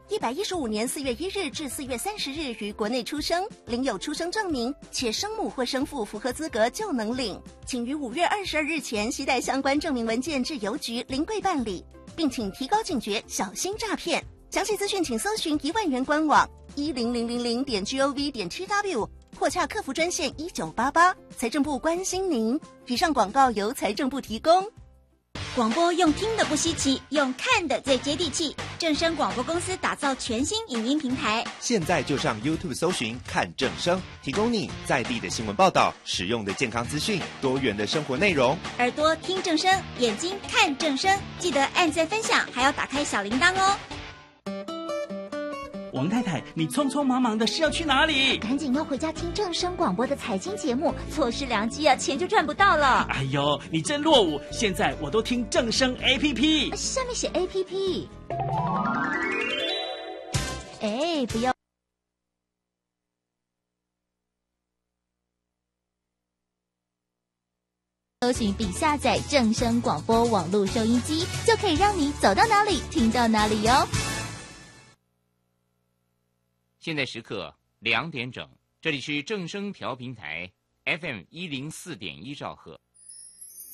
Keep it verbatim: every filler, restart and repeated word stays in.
一百一十五年四月一日至四月三十日于国内出生，领有出生证明，且生母或生父符合资格就能领。请于五月二十二日前携带相关证明文件至邮局临柜办理，并请提高警觉，小心诈骗。详细资讯请搜寻一万元官网一零零零零点 gov 点 tw 或洽客服专线一九八八。财政部关心您。以上广告由财政部提供。 广播用听的不稀奇，用看的最接地气。正声广播公司打造全新影音平台， 现在就上 YouTube 搜寻看正声，提供你在地的新闻报道、实用的健康资讯、多元的生活内容。 耳朵听正声，眼睛看正声，记得按赞分享，还要打开小铃铛哦。 王太太，你匆匆忙忙的是要去哪里？ 赶紧要回家听正声广播的财经节目，错失良机啊，钱就赚不到了。 哎呦，你真落伍！现在我都听正声 A P P， 下面写 A P P。哎，不要。搜寻并下载正声广播网络收音机，就可以让你走到哪里听到哪里哟。 现在时刻两点整，这里是正声调频台 F M 一零四点一兆赫。